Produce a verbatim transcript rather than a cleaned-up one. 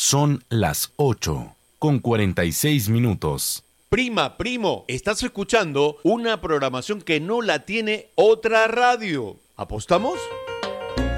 Son las ocho con cuarenta y seis minutos. Prima, primo, estás escuchando una programación que no la tiene otra radio. ¿Apostamos?